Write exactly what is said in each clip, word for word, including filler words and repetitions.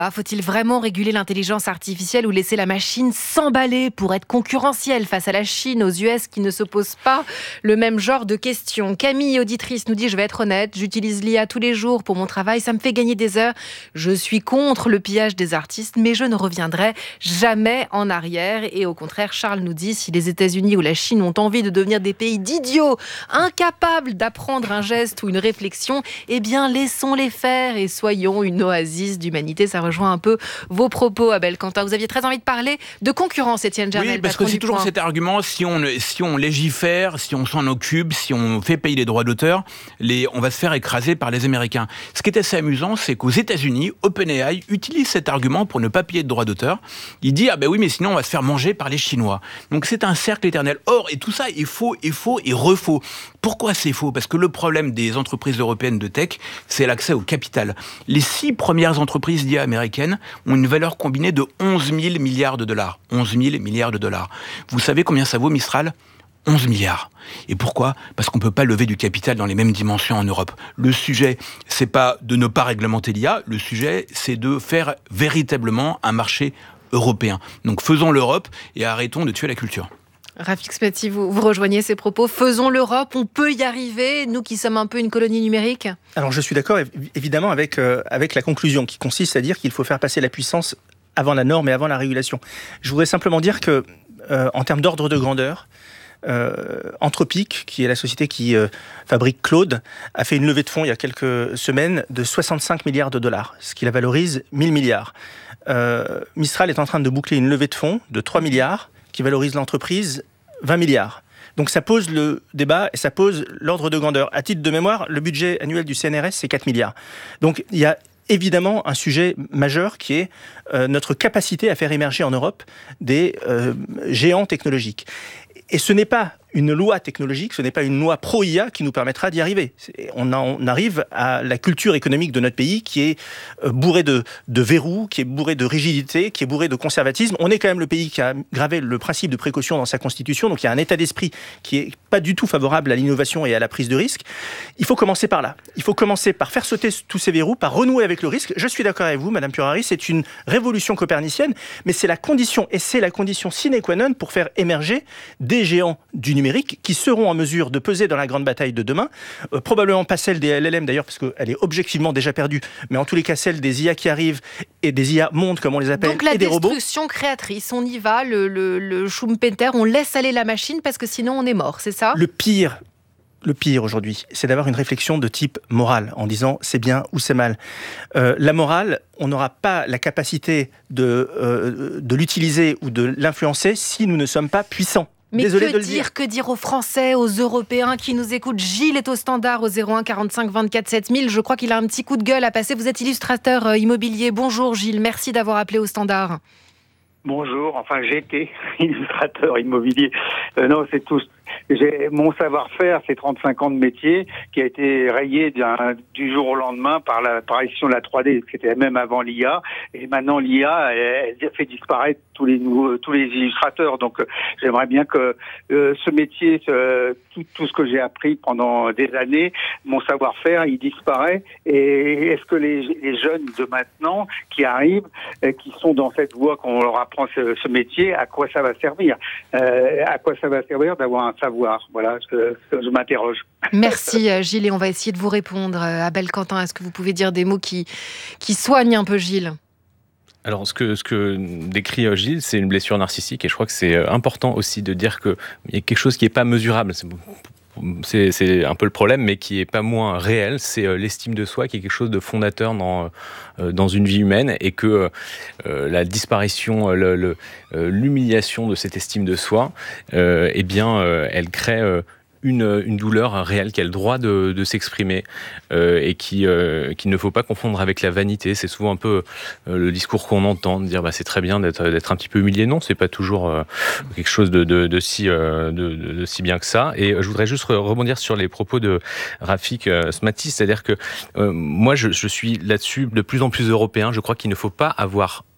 Ah, faut-il vraiment réguler l'intelligence artificielle ou laisser la machine s'emballer pour être concurrentielle face à la Chine, aux U S qui ne se posent pas le même genre de questions? Camille, auditrice, nous dit « Je vais être honnête, j'utilise l'I A tous les jours pour mon travail, ça me fait gagner des heures. Je suis contre le pillage des artistes, mais je ne reviendrai jamais en arrière. » Et au contraire, Charles nous dit « Si les États-Unis ou la Chine ont envie de devenir des pays d'idiots, incapables d'apprendre un geste ou une réflexion, eh bien laissons-les faire et soyons une oasis d'humanité. » Ça rejoint un peu vos propos, Abel Quentin. Vous aviez très envie de parler de concurrence, Étienne Jarnel. Oui, parce que c'est toujours point. cet argument, si on, si on légifère, si on s'en occupe, si on fait payer les droits d'auteur, les, on va se faire écraser par les Américains. Ce qui est assez amusant, c'est qu'aux États-Unis, OpenAI utilise cet argument pour ne pas payer de droits d'auteur. Il dit « Ah ben oui, mais sinon on va se faire manger par les Chinois. » Donc c'est un cercle éternel. Or, et tout ça est faux, est faux et refaux. Pourquoi c'est faux? Parce que le problème des entreprises européennes de tech, c'est l'accès au capital. Les six premières entreprises d'I A américaines ont une valeur combinée de onze mille milliards de dollars. onze mille milliards de dollars. Vous savez combien ça vaut, Mistral ? onze milliards. Et pourquoi ? Parce qu'on ne peut pas lever du capital dans les mêmes dimensions en Europe. Le sujet, c'est pas de ne pas réglementer l'I A, le sujet, c'est de faire véritablement un marché européen. Donc faisons l'Europe et arrêtons de tuer la culture. Rafik Smetty, vous, vous rejoignez ces propos. Faisons l'Europe, on peut y arriver, nous qui sommes un peu une colonie numérique. Alors je suis d'accord évidemment avec, euh, avec la conclusion qui consiste à dire qu'il faut faire passer la puissance avant la norme et avant la régulation. Je voudrais simplement dire que, euh, en termes d'ordre de grandeur, euh, Anthropic, qui est la société qui euh, fabrique Claude, a fait une levée de fonds il y a quelques semaines de soixante-cinq milliards de dollars, ce qui la valorise mille milliards. Euh, Mistral est en train de boucler une levée de fonds de trois milliards, qui valorise l'entreprise vingt milliards. Donc ça pose le débat et ça pose l'ordre de grandeur. À titre de mémoire, le budget annuel du C N R S, c'est quatre milliards. Donc il y a évidemment un sujet majeur qui est euh, notre capacité à faire émerger en Europe des euh, géants technologiques. Et ce n'est pas une loi technologique, ce n'est pas une loi pro-I A qui nous permettra d'y arriver. On, en, on arrive à la culture économique de notre pays qui est bourrée de, de verrous, qui est bourrée de rigidité, qui est bourrée de conservatisme. On est quand même le pays qui a gravé le principe de précaution dans sa constitution, donc il y a un état d'esprit qui est pas du tout favorable à l'innovation et à la prise de risque. Il faut commencer par là. Il faut commencer par faire sauter tous ces verrous, par renouer avec le risque. Je suis d'accord avec vous, Madame Purari, c'est une révolution copernicienne, mais c'est la condition, et c'est la condition sine qua non pour faire émerger des géants du numérique qui seront en mesure de peser dans la grande bataille de demain, euh, probablement pas celle des L L M d'ailleurs parce qu'elle est objectivement déjà perdue, mais en tous les cas celle des I A qui arrivent et des I A mondes comme on les appelle. Donc la et des robots. destruction créatrice, on y va, le, le, le Schumpeter, on laisse aller la machine parce que sinon on est mort, c'est ça ? Le pire, le pire aujourd'hui, c'est d'avoir une réflexion de type moral en disant c'est bien ou c'est mal. Euh, la morale, on n'aura pas la capacité de, euh, de l'utiliser ou de l'influencer si nous ne sommes pas puissants. Mais Désolé que de le dire, dire. que dire aux Français, aux Européens qui nous écoutent? Gilles est au standard au zéro un quarante-cinq vingt-quatre sept mille. Je crois qu'il a un petit coup de gueule à passer. Vous êtes illustrateur immobilier. Bonjour Gilles, merci d'avoir appelé au standard. Bonjour, enfin j'étais illustrateur immobilier. Euh, non, c'est tout. J'ai, mon savoir-faire, c'est trente-cinq ans de métier qui a été rayé d'un, du jour au lendemain par l'apparition de la trois D. C'était même avant l'I A. Et maintenant, l'I A, elle, elle fait disparaître tous les nouveaux, tous les illustrateurs. Donc, euh, j'aimerais bien que euh, ce métier, ce, tout, tout ce que j'ai appris pendant des années, mon savoir-faire, il disparaît. Et est-ce que les, les jeunes de maintenant qui arrivent, euh, qui sont dans cette voie, qu'on leur apprend ce, ce métier, à quoi ça va servir euh, À quoi ça va servir d'avoir un savoir? Voilà, je, je m'interroge. Merci Gilles, et on va essayer de vous répondre. Abel Quentin, est-ce que vous pouvez dire des mots qui, qui soignent un peu Gilles ? Alors, ce que, ce que décrit Gilles, c'est une blessure narcissique, et je crois que c'est important aussi de dire qu'il y a quelque chose qui n'est pas mesurable. C'est C'est, c'est un peu le problème, mais qui est pas moins réel, c'est euh, l'estime de soi, qui est quelque chose de fondateur dans, euh, dans une vie humaine, et que euh, la disparition, le, le, euh, l'humiliation de cette estime de soi, euh, eh bien, euh, elle crée euh, une, une douleur réelle qui a le droit de, de s'exprimer euh, et qui, euh, qu'il ne faut pas confondre avec la vanité. C'est souvent un peu euh, le discours qu'on entend, de dire bah, c'est très bien d'être, d'être un petit peu humilié. Non, c'est pas toujours euh, quelque chose de, de, de, si, euh, de, de, de si bien que ça. Et je voudrais juste rebondir sur les propos de Rafik euh, Smetty, c'est-à-dire que euh, moi je, je suis là-dessus de plus en plus européen. Je crois qu'il ne faut pas avoir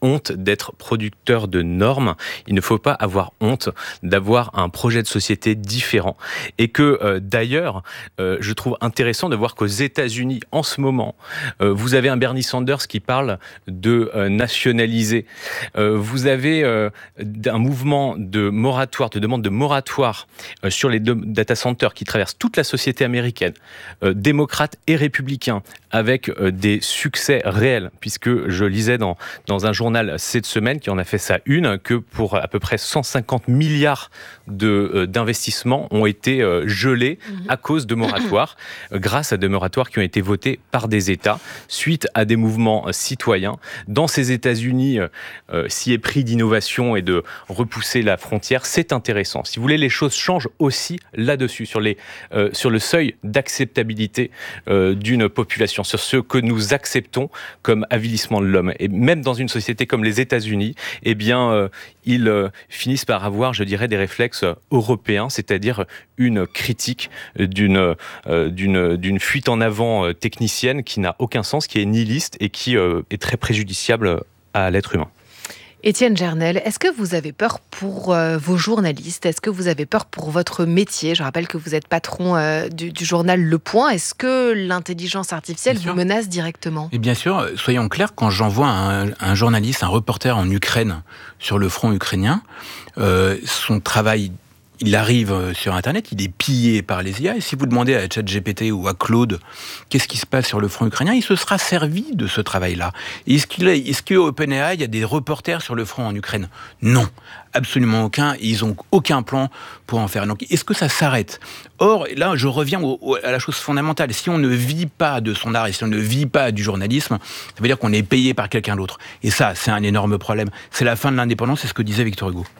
honte d'être producteur de normes. Il ne faut pas avoir honte d'avoir un projet de société différent. Et que, euh, d'ailleurs, euh, je trouve intéressant de voir qu'aux États-Unis, en ce moment, euh, vous avez un Bernie Sanders qui parle de euh, nationaliser. Euh, vous avez euh, un mouvement de moratoire, de demande de moratoire euh, sur les data centers qui traverse toute la société américaine, euh, démocrates et républicains, avec euh, des succès réels, puisque je lisais dans, dans un journal cette semaine qui en a fait sa une, que pour à peu près cent cinquante milliards de, euh, d'investissements ont été euh, gelés mmh. à cause de moratoires, euh, grâce à des moratoires qui ont été votés par des États, suite à des mouvements euh, citoyens. Dans ces États-Unis, euh, s'y est pris d'innovation et de repousser la frontière, c'est intéressant. Si vous voulez, les choses changent aussi là-dessus, sur, les, euh, sur le seuil d'acceptabilité euh, d'une population, sur ce que nous acceptons comme avilissement de l'homme. Et même dans une société comme les États-Unis, eh bien, euh, ils euh, finissent par avoir, je dirais, des réflexes européens, c'est-à-dire une critique d'une, euh, d'une, d'une fuite en avant euh, technicienne qui n'a aucun sens, qui est nihiliste et qui euh, est très préjudiciable à l'être humain. Étienne Gernel, est-ce que vous avez peur pour euh, vos journalistes ? Est-ce que vous avez peur pour votre métier ? Je rappelle que vous êtes patron euh, du, du journal Le Point. Est-ce que l'intelligence artificielle vous menace directement ? Et bien sûr, soyons clairs, quand j'envoie un, un journaliste, un reporter en Ukraine, sur le front ukrainien, euh, son travail, il arrive sur Internet, il est pillé par les I A, et si vous demandez à ChatGPT ou à Claude qu'est-ce qui se passe sur le front ukrainien, il se sera servi de ce travail-là. Et est-ce qu'il est, est-ce qu'au OpenAI, il y a des reporters sur le front en Ukraine ? Non, absolument aucun. Ils n'ont aucun plan pour en faire. Donc, est-ce que ça s'arrête ? Or, là, je reviens au, au, à la chose fondamentale. Si on ne vit pas de son art et si on ne vit pas du journalisme, ça veut dire qu'on est payé par quelqu'un d'autre. Et ça, c'est un énorme problème. C'est la fin de l'indépendance, c'est ce que disait Victor Hugo.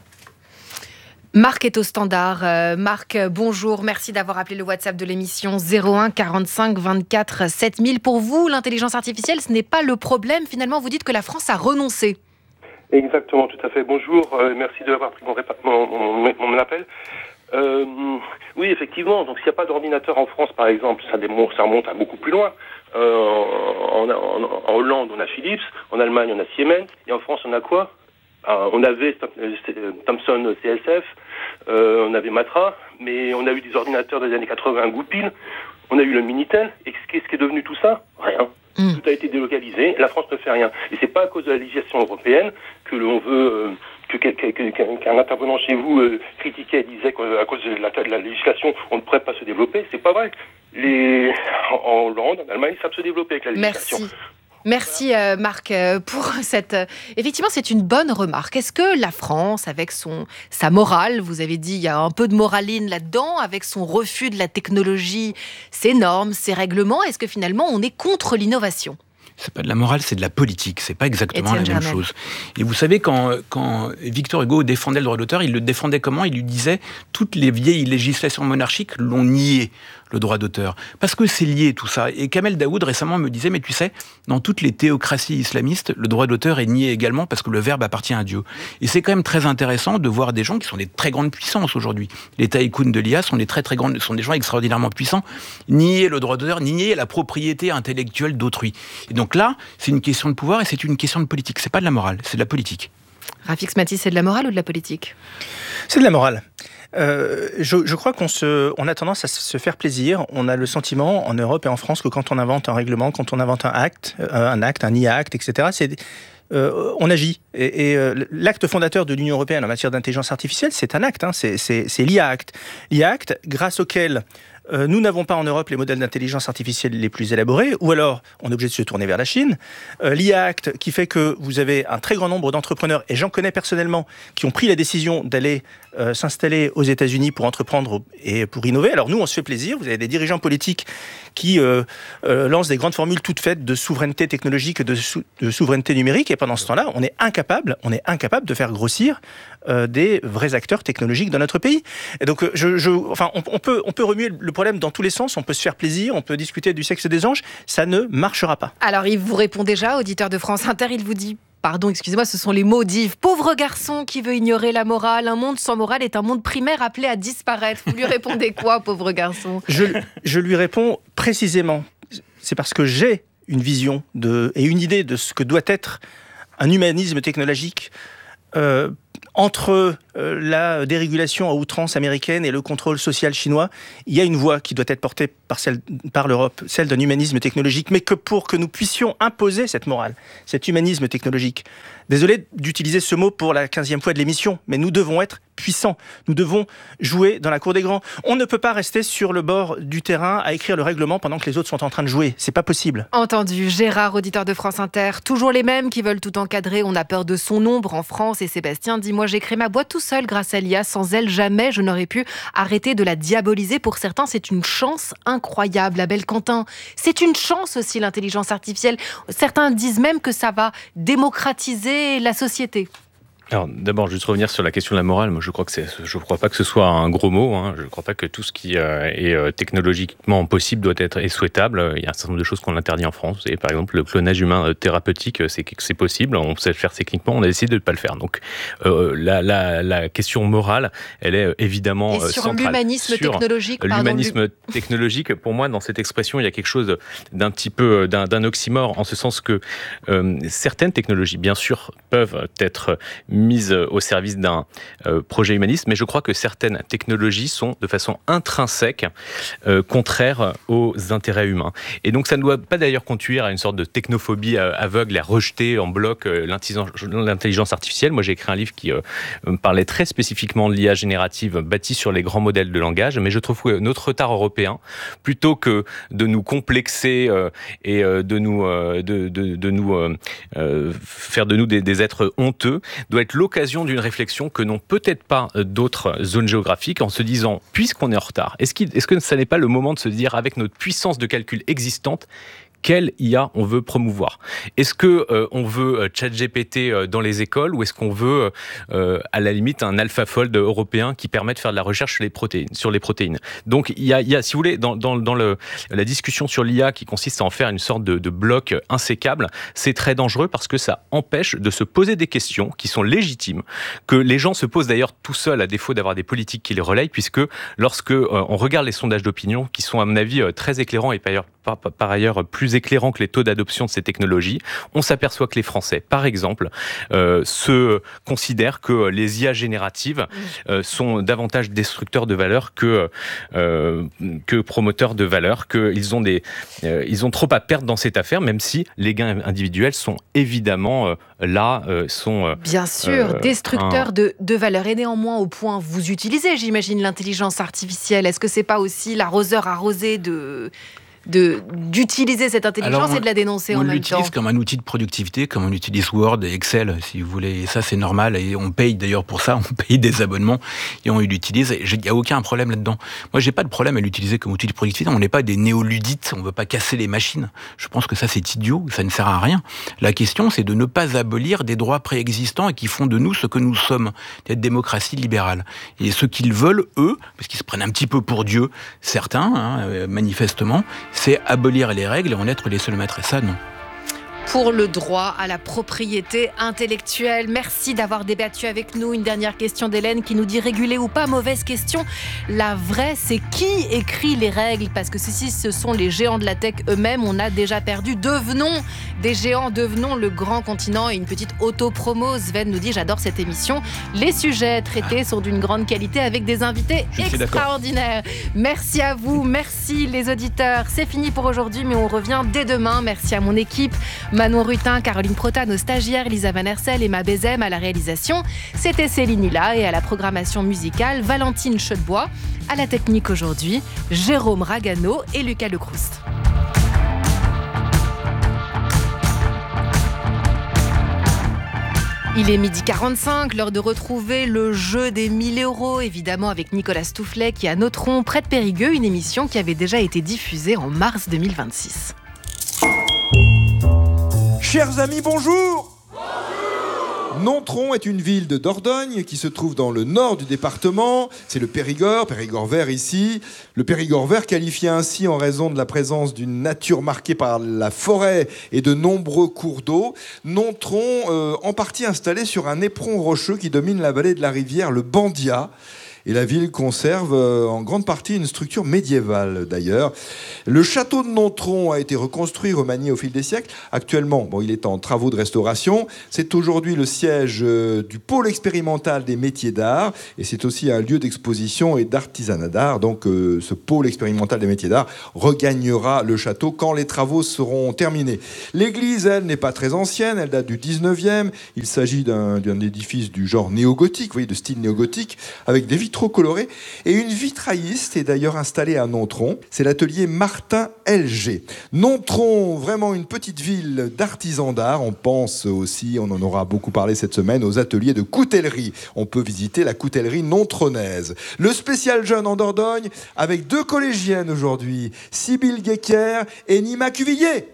Marc est au standard. Euh, Marc, bonjour. Merci d'avoir appelé le WhatsApp de l'émission zéro un quarante-cinq vingt-quatre sept mille. Pour vous, l'intelligence artificielle, ce n'est pas le problème. Finalement, vous dites que la France a renoncé. Exactement, tout à fait. Bonjour. Euh, merci d'avoir pris mon, répa- mon, mon, mon appel. Euh, oui, effectivement. Donc, s'il n'y a pas d'ordinateur en France, par exemple, ça, démontre, ça remonte à beaucoup plus loin. Euh, en, en, en Hollande, on a Philips. En Allemagne, on a Siemens. Et en France, on a quoi ? Euh, on avait Thomson C S F, euh, on avait Matra, mais on a eu des ordinateurs des années quatre-vingts, Goupil, on a eu le Minitel, et qu'est-ce qui est devenu tout ça ? Rien. Mm. Tout a été délocalisé, la France ne fait rien. Et c'est pas à cause de la législation européenne que l'on veut, euh, que, que, que, qu'un, qu'un intervenant chez vous euh, critiquait et disait qu'à cause de la, de la législation, on ne pourrait pas se développer. C'est pas vrai. Les, en Hollande, en Allemagne, ils savent se développer avec la législation. Merci. Merci euh, Marc euh, pour cette... Euh, effectivement, c'est une bonne remarque. Est-ce que la France, avec son sa morale, vous avez dit, il y a un peu de moraline là-dedans, avec son refus de la technologie, ses normes, ses règlements, est-ce que finalement on est contre l'innovation ? C'est pas de la morale, c'est de la politique. C'est pas exactement Étienne la même Gernel. chose. Et vous savez, quand, quand Victor Hugo défendait le droit d'auteur, il le défendait comment ? Il lui disait toutes les vieilles législations monarchiques l'ont nié, le droit d'auteur. Parce que c'est lié tout ça. Et Kamel Daoud récemment me disait, mais tu sais, dans toutes les théocraties islamistes, le droit d'auteur est nié également parce que le verbe appartient à Dieu. Et c'est quand même très intéressant de voir des gens qui sont des très grandes puissances aujourd'hui. Les tycoons de l'I A sont des très très grandes, sont des gens extraordinairement puissants. Nier le droit d'auteur, nier la propriété intellectuelle d'autrui. Et donc là, c'est une question de pouvoir et c'est une question de politique. C'est pas de la morale, c'est de la politique. Rafik Smati, c'est de la morale ou de la politique ? C'est de la morale. Euh, je, je crois qu'on se, on a tendance à se faire plaisir. On a le sentiment en Europe et en France que quand on invente un règlement, quand on invente un acte, un acte, un I A acte, et cetera, c'est, euh, on agit. Et, et euh, l'acte fondateur de l'Union européenne en matière d'intelligence artificielle, c'est un acte. Hein, c'est, c'est, c'est l'I A acte. L'I A acte, grâce auquel Euh, nous n'avons pas en Europe les modèles d'intelligence artificielle les plus élaborés, ou alors on est obligé de se tourner vers la Chine. Euh, L'I A Act qui fait que vous avez un très grand nombre d'entrepreneurs, et j'en connais personnellement, qui ont pris la décision d'aller euh, s'installer aux États-Unis pour entreprendre et pour innover. Alors nous, on se fait plaisir. Vous avez des dirigeants politiques qui euh, euh, lancent des grandes formules toutes faites de souveraineté technologique, de, sou- de souveraineté numérique, et pendant ce temps-là, on est incapable, on est incapable de faire grossir euh, des vrais acteurs technologiques dans notre pays. Et donc, je, je, enfin, on, on peut, on peut remuer le problème dans tous les sens, on peut se faire plaisir, on peut discuter du sexe des anges, ça ne marchera pas. Alors, il vous répond déjà, auditeur de France Inter, il vous dit, pardon, excusez-moi, ce sont les mots d'Yves. Pauvre garçon qui veut ignorer la morale, un monde sans morale est un monde primaire appelé à disparaître. Vous lui répondez quoi, pauvre garçon ? je, je lui réponds précisément, c'est parce que j'ai une vision de, et une idée de ce que doit être un humanisme technologique euh, entre euh, la dérégulation à outrance américaine et le contrôle social chinois. Il y a une voie qui doit être portée par, celle, par l'Europe, celle d'un humanisme technologique, mais que pour que nous puissions imposer cette morale, cet humanisme technologique, désolé d'utiliser ce mot pour la quinzième fois de l'émission, mais nous devons être puissants. Nous devons jouer dans la cour des grands. On ne peut pas rester sur le bord du terrain à écrire le règlement pendant que les autres sont en train de jouer. C'est pas possible. Entendu. Gérard, auditeur de France Inter, toujours les mêmes qui veulent tout encadrer. On a peur de son ombre en France. Et Sébastien dit, moi j'ai créé ma boîte tout seul grâce à l'I A. Sans elle, jamais je n'aurais pu arrêter de la diaboliser. Pour certains, c'est une chance incroyable. Abel Quentin, c'est une chance aussi l'intelligence artificielle. Certains disent même que ça va démocratiser la société. Alors d'abord, juste revenir sur la question de la morale. Moi, je crois que c'est, je crois pas que ce soit un gros mot. Hein. Je ne crois pas que tout ce qui euh, est euh, technologiquement possible doit être est souhaitable. Il y a un certain nombre de choses qu'on interdit en France. Et par exemple, le clonage humain euh, thérapeutique, c'est c'est possible. On sait le faire techniquement. On a décidé de ne pas le faire. Donc euh, la, la, la question morale, elle est évidemment et sur centrale. L'humanisme sur technologique. Pardon, l'humanisme technologique, pour moi, dans cette expression, il y a quelque chose d'un petit peu d'un, d'un oxymore, en ce sens que euh, certaines technologies, bien sûr, peuvent être mise au service d'un euh, projet humaniste, mais je crois que certaines technologies sont de façon intrinsèque euh, contraires aux intérêts humains. Et donc ça ne doit pas d'ailleurs conduire à une sorte de technophobie euh, aveugle et à rejeter en bloc euh, l'intelligence, l'intelligence artificielle. Moi j'ai écrit un livre qui euh, parlait très spécifiquement de l'I A générative bâtie sur les grands modèles de langage, mais je trouve que notre retard européen, plutôt que de nous complexer euh, et euh, de nous, euh, de, de, de nous euh, euh, faire de nous des, des êtres honteux, doit être l'occasion d'une réflexion que n'ont peut-être pas d'autres zones géographiques, en se disant, puisqu'on est en retard, est-ce, qu'il, est-ce que ça n'est pas le moment de se dire, avec notre puissance de calcul existante, quelle I A on veut promouvoir? Est-ce que euh, on veut euh, ChatGPT euh, dans les écoles, ou est-ce qu'on veut euh, à la limite un AlphaFold européen qui permet de faire de la recherche sur les protéines, sur les protéines. Donc il y a, il y a, si vous voulez, dans, dans, dans le, la discussion sur l'I A qui consiste à en faire une sorte de, de bloc insécable, c'est très dangereux parce que ça empêche de se poser des questions qui sont légitimes, que les gens se posent d'ailleurs tout seuls à défaut d'avoir des politiques qui les relayent, puisque lorsque euh, on regarde les sondages d'opinion, qui sont à mon avis très éclairants et par ailleurs, par, par ailleurs plus éclairant que les taux d'adoption de ces technologies, on s'aperçoit que les Français, par exemple, euh, se considèrent que les I A génératives euh, sont davantage destructeurs de valeur que, euh, que promoteurs de valeur, qu'ils ont, des, euh, ils ont trop à perdre dans cette affaire, même si les gains individuels sont évidemment euh, là, euh, sont... Euh, Bien sûr, euh, destructeurs un... de, de valeur. Et néanmoins, au point, vous utilisez, j'imagine, l'intelligence artificielle. Est-ce que c'est pas aussi l'arroseur arrosé de... De, d'utiliser cette intelligence Alors on, et de la dénoncer en même temps. On l'utilise comme un outil de productivité, comme on utilise Word et Excel, si vous voulez. Et ça, c'est normal. Et on paye d'ailleurs pour ça, on paye des abonnements et on l'utilise. Il n'y a aucun problème là-dedans. Moi, j'ai pas de problème à l'utiliser comme outil de productivité. On n'est pas des néoludites, on ne veut pas casser les machines. Je pense que ça, c'est idiot, ça ne sert à rien. La question, c'est de ne pas abolir des droits préexistants et qui font de nous ce que nous sommes, cette démocratie libérale. Et ce qu'ils veulent, eux, parce qu'ils se prennent un petit peu pour Dieu, certains, hein, manifestement, c'est abolir les règles et en être les seuls maîtres. Et ça, non. Pour le droit à la propriété intellectuelle. Merci d'avoir débattu avec nous. Une dernière question d'Hélène qui nous dit réguler ou pas, mauvaise question. La vraie, c'est qui écrit les règles? Parce que si ce sont les géants de la tech eux-mêmes, on a déjà perdu. Devenons des géants, devenons le grand continent. Et une petite auto-promo, Sven nous dit, j'adore cette émission. Les sujets traités sont d'une grande qualité avec des invités extraordinaires. Merci à vous, merci les auditeurs. C'est fini pour aujourd'hui, mais on revient dès demain. Merci à mon équipe. Manon Rutin, Caroline Protat, nos stagiaires, Lisa Van Hersel et Emma Bézem à la réalisation. C'était Céline Hilla et à la programmation musicale, Valentine Chaudebois. À la technique aujourd'hui, Jérôme Ragano et Lucas Lecroust. Il est midi quarante-cinq, l'heure de retrouver le jeu des mille euros, évidemment avec Nicolas Stoufflet qui a Notron près de Périgueux, une émission qui avait déjà été diffusée en mars deux mille vingt-six. Chers amis, bonjour. Bonjour. Nontron est une ville de Dordogne qui se trouve dans le nord du département. C'est le Périgord, Périgord vert ici. Le Périgord vert qualifié ainsi en raison de la présence d'une nature marquée par la forêt et de nombreux cours d'eau. Nontron, euh, en partie installé sur un éperon rocheux qui domine la vallée de la rivière, le Bandia. Et la ville conserve euh, en grande partie une structure médiévale d'ailleurs. Le château de Nontron a été reconstruit, remanié au fil des siècles. Actuellement, bon, il est en travaux de restauration. C'est aujourd'hui le siège euh, du pôle expérimental des métiers d'art. Et c'est aussi un lieu d'exposition et d'artisanat d'art. Donc euh, ce pôle expérimental des métiers d'art regagnera le château quand les travaux seront terminés. L'église, elle, n'est pas très ancienne. Elle date du dix-neuvième. Il s'agit d'un, d'un édifice du genre néo-gothique, vous voyez, de style néo-gothique, avec des vitraux colorés. Et une vitrailliste est d'ailleurs installée à Nontron. C'est l'atelier Martin L G. Nontron, vraiment une petite ville d'artisans d'art. On pense aussi, on en aura beaucoup parlé cette semaine, aux ateliers de coutellerie. On peut visiter la coutellerie nontronnaise. Le spécial jeune en Dordogne, avec deux collégiennes aujourd'hui, Sybille Guéquier et Nima Cuvillier.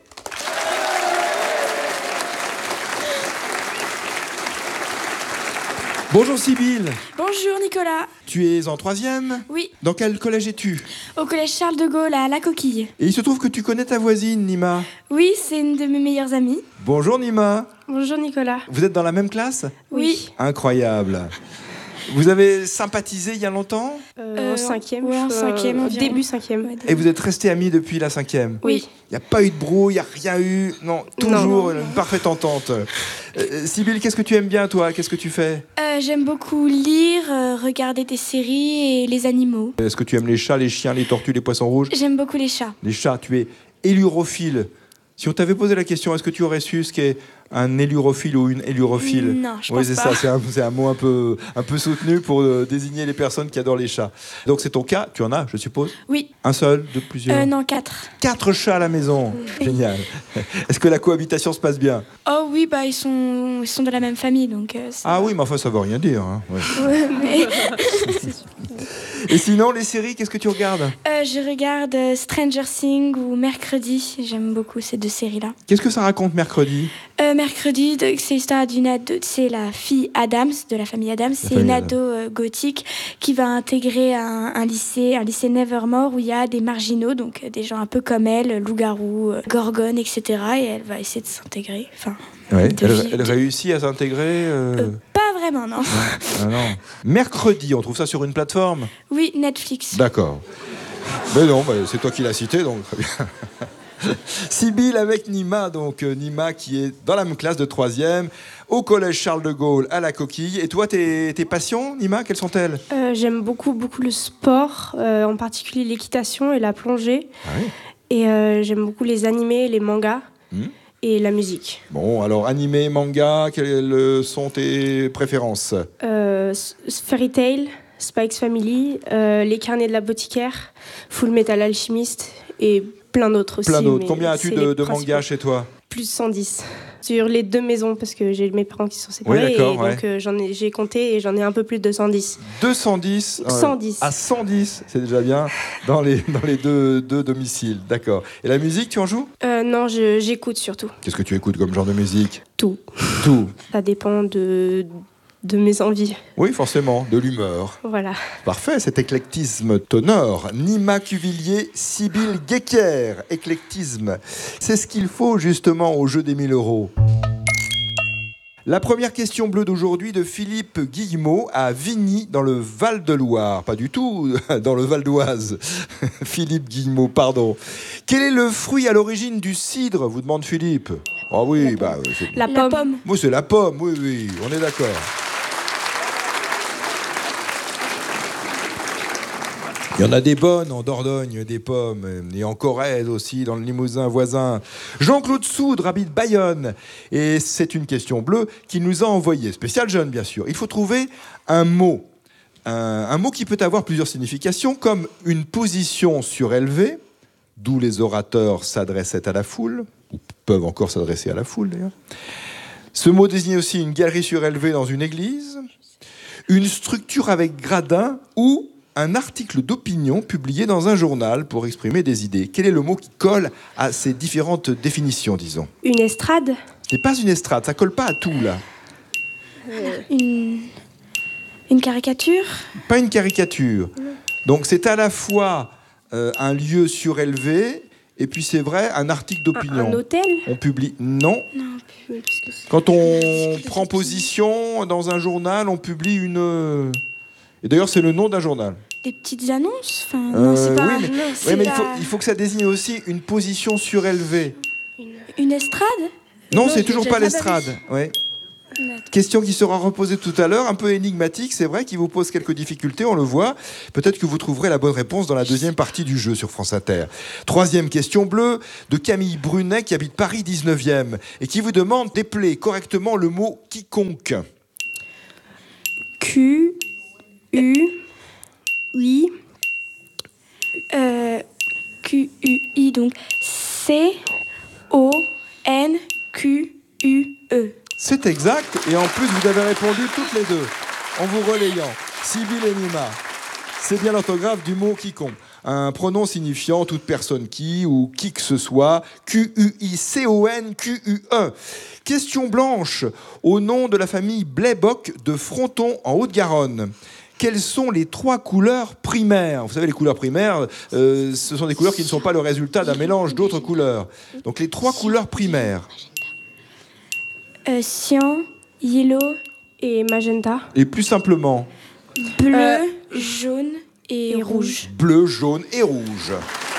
Bonjour Sybille. Bonjour Nicolas. Tu es en troisième ? Oui. Dans quel collège es-tu ? Au collège Charles de Gaulle à La Coquille. Et il se trouve que tu connais ta voisine, Nima. Oui, c'est une de mes meilleures amies. Bonjour Nima. Bonjour Nicolas. Vous êtes dans la même classe ? Oui. Incroyable. Vous avez sympathisé il y a longtemps ? euh, En cinquième. Oui, en cinquième. Euh, début cinquième. Ouais, début. Et vous êtes restés amis depuis la cinquième ? Oui. Il n'y a pas eu de brouille, il n'y a rien eu. Non, toujours non. une parfaite entente. Euh, Sybille, qu'est-ce que tu aimes bien, toi ? Qu'est-ce que tu fais ? euh, J'aime beaucoup lire, euh, regarder des séries et les animaux. Est-ce que tu aimes les chats, les chiens, les tortues, les poissons rouges ? J'aime beaucoup les chats. Les chats, tu es élurophile. Si on t'avait posé la question, est-ce que tu aurais su ce qu'est un élurophile ou une élurophile ? Non, je oui, pense c'est pas. ça, c'est un, c'est un mot un peu, un peu soutenu pour euh, désigner les personnes qui adorent les chats. Donc c'est ton cas, tu en as, je suppose ? Oui. Un seul, de plusieurs ? Euh, non, quatre. Quatre chats à la maison, génial. Est-ce que la cohabitation se passe bien ? Oh oui, bah ils sont, ils sont de la même famille, donc... Euh, ça Ah va. oui, mais enfin ça veut rien dire. Hein. Ouais. Ouais, mais... Et sinon, les séries, qu'est-ce que tu regardes ? euh, je regarde euh, Stranger Things ou Mercredi. J'aime beaucoup ces deux séries-là. Qu'est-ce que ça raconte mercredi ? Euh, mercredi, de- c'est l'histoire d'une ado, c'est la fille Adams, de la famille Adams. C'est famille une Adams. ado euh, gothique qui va intégrer un, un lycée, un lycée Nevermore où il y a des marginaux, donc euh, des gens un peu comme elle, loups-garous, euh, gorgones, et cetera. Et elle va essayer de s'intégrer. Enfin, Ouais. de Elle, vie- elle réussit à s'intégrer euh... Euh, pas vraiment, non. Ah non. Mercredi, on trouve ça sur une plateforme ? Oui, Netflix. D'accord. Mais non, bah, c'est toi qui l'as cité, donc très bien. Sybille avec Nima, donc euh, Nima qui est dans la même classe de troisième, au collège Charles de Gaulle à La Coquille. Et toi, tes, tes passions, Nima, quelles sont-elles ? Euh, J'aime beaucoup, beaucoup le sport, euh, en particulier l'équitation et la plongée. Ah oui. Et euh, j'aime beaucoup les animés, les mangas Hmm. et la musique. Bon, alors animé, manga, quelles sont tes préférences ? Euh, S- Fairy Tail, Spikes Family, euh, Les Carnets de la Botiquaire, Full Metal Alchemist et plein d'autres aussi. Plein d'autres. mais Combien as-tu c'est de, les de principaux. mangas chez toi ? Plus de cent dix. Sur les deux maisons, parce que j'ai mes parents qui sont séparés. Oui, d'accord, et ouais. donc euh, j'en ai, j'ai compté et j'en ai un peu plus de cent dix. deux cent dix euh, cent dix. À cent dix, c'est déjà bien, dans les, dans les deux, deux domiciles. D'accord. Et la musique, tu en joues ? Euh, non, je- j'écoute surtout. Qu'est-ce que tu écoutes comme genre de musique ? Tout. Tout. Ça dépend de, de mes envies. Oui, forcément, de l'humeur. Voilà. Parfait, cet éclectisme t'honore. Nima Cuvillier, Sybille Guéquier. Éclectisme, c'est ce qu'il faut justement au jeu des mille euros. La première question bleue d'aujourd'hui de Philippe Guillemot à Vigny dans le Val-de-Loire. Pas du tout dans le Val d'Oise. Philippe Guillemot, pardon. Quel est le fruit à l'origine du cidre, vous demande Philippe. Ah oui, bah, c'est... La La pomme. pomme. Moi, c'est la pomme, oui, oui, on est d'accord. Il y en a des bonnes en Dordogne, des pommes, et en Corrèze aussi, dans le Limousin voisin. Jean-Claude Soudre habite Bayonne, et c'est une question bleue qu'il nous a envoyée, spécial jeune bien sûr. Il faut trouver un mot, un, un mot qui peut avoir plusieurs significations, comme une position surélevée, d'où les orateurs s'adressaient à la foule, ou peuvent encore s'adresser à la foule d'ailleurs. Ce mot désigne aussi une galerie surélevée dans une église, une structure avec gradin ou un article d'opinion publié dans un journal pour exprimer des idées. Quel est le mot qui colle à ces différentes définitions, disons ? Une estrade. Ce n'est pas une estrade, ça colle pas à tout là. Une, une caricature. Pas une caricature. Donc c'est à la fois euh, un lieu surélevé et puis c'est vrai un article Un, d'opinion. un hôtel. On publie non. Non, plus, parce que c'est- Quand on prend position dans un journal, on publie une Et d'ailleurs, c'est le nom d'un journal. Des petites annonces enfin, Euh, Non, c'est pas... oui, mais, non, ouais, c'est mais il, pas- faut, il faut que ça désigne aussi une position surélevée. Une estrade Non, Non, c'est j'ai toujours déjà pas pas l'estrade. Ouais. Question qui sera reposée tout à l'heure, un peu énigmatique, c'est vrai, qui vous pose quelques difficultés, on le voit. Peut-être que vous trouverez la bonne réponse dans la deuxième partie du jeu sur France Inter. Troisième question bleue de Camille Brunet qui habite Paris dix-neuvième et qui vous demande d'épeler correctement le mot quiconque. Q, U, I, euh, Q U I, donc C O N Q U E. C'est exact, et en plus vous avez répondu toutes les deux, en vous relayant. Sybille et Nima, c'est bien l'orthographe du mot quiconque. Un pronom signifiant toute personne qui ou qui que ce soit, Q U I C O N Q U E. Question blanche, au nom de la famille Blaybock de Fronton en Haute-Garonne. Quelles sont les trois couleurs primaires? Vous savez, les couleurs primaires, euh, ce sont des couleurs qui ne sont pas le résultat d'un mélange d'autres couleurs. Donc les trois couleurs primaires. Euh, cyan, yellow, et magenta. Et plus simplement, bleu, Euh, jaune et, et rouge. bleu, jaune et rouge.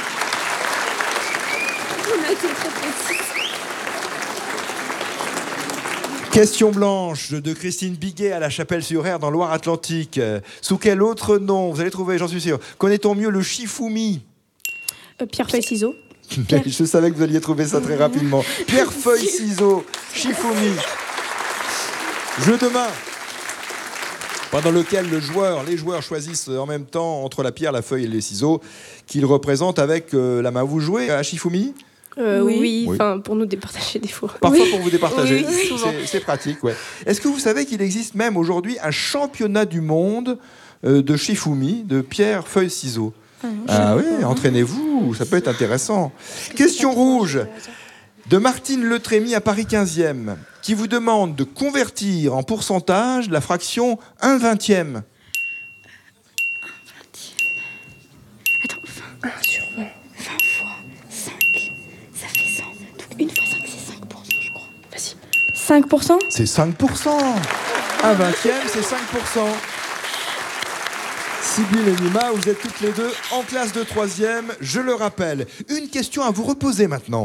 Question blanche de Christine Biguet à La Chapelle-sur-Ère dans Loire-Atlantique. Euh, Sous quel autre nom, vous allez trouver, j'en suis sûr, connaît-on mieux le Shifumi? Euh, pierre, feuille, ciseaux. Je savais que vous alliez trouver ça très rapidement. Pierre, feuille, ciseaux, Shifumi. Jeu de main, pendant lequel le joueur, les joueurs choisissent en même temps entre la pierre, la feuille et les ciseaux qu'ils représentent avec euh, la main. Vous jouez à Shifumi? Euh, Oui. oui, Oui. enfin pour nous départager des fois. Parfois Oui. pour vous départager. Oui, souvent. C'est- C'est pratique, ouais. Est-ce que vous savez qu'il existe même aujourd'hui un championnat du monde euh, de Shifumi, de pierre, feuille, ciseaux? Ah oui, entraînez-vous, ça peut être intéressant. Question rouge de Martine Letrémy à Paris quinzième, qui vous demande de convertir en pourcentage la fraction un vingtième. Attends, vingt, un sur vingt. vingt fois cinq, ça fait cent. Donc une fois cinq, c'est cinq pour cent, je crois. Vas-y. cinq pour cent? C'est cinq pour cent. Un vingtième, c'est cinq pour cent. Sybille et Nima, vous êtes toutes les deux en classe de troisième, je le rappelle. Une question à vous reposer maintenant.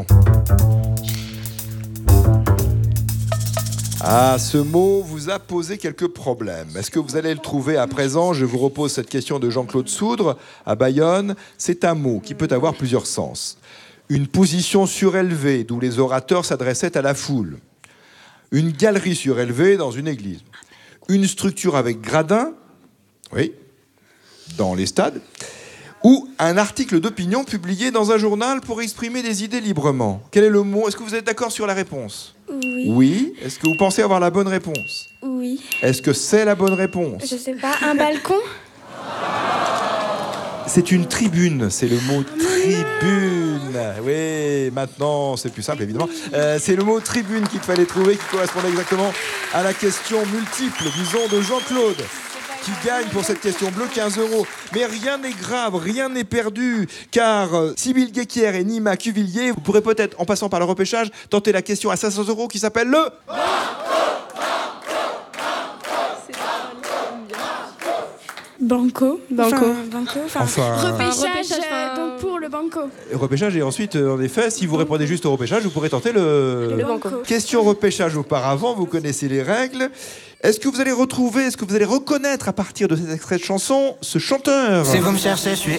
Ah, ce mot vous a posé quelques problèmes. Est-ce que vous allez le trouver à présent? Je vous repose cette question de Jean-Claude Soudre à Bayonne. C'est un mot qui peut avoir plusieurs sens. Une position surélevée, d'où les orateurs s'adressaient à la foule. Une galerie surélevée dans une église. Une structure avec gradin, oui, dans les stades. Ou un article d'opinion publié dans un journal pour exprimer des idées librement. Quel est le mot? Est-ce que vous êtes d'accord sur la réponse? Oui. Oui. Est-ce que vous pensez avoir la bonne réponse? Oui. Est-ce que c'est la bonne réponse? Je sais pas, un balcon? C'est une tribune, c'est le mot tribune. Oui, maintenant c'est plus simple évidemment. Euh, c'est le mot tribune qu'il fallait trouver, qui correspondait exactement à la question multiple, disons, de Jean-Claude, qui gagne pour cette question bleue quinze euros. Mais rien n'est grave, rien n'est perdu, car euh, Sybille Guéquière et Nima Cuvillier, vous pourrez peut-être, en passant par le repêchage, tenter la question à cinq cents euros qui s'appelle le... Banco. Banco. Enfin, banco. Enfin, Enfin, repêchage, repêchage, euh, enfin, donc pour le banco. repêchage, et ensuite, euh, en effet, si vous répondez juste au repêchage, vous pourrez tenter le... Le banco. Question repêchage auparavant, vous connaissez les règles. Est-ce que vous allez retrouver, est-ce que vous allez reconnaître à partir de cet extrait de chanson ce chanteur? Si vous me cherchez, je suis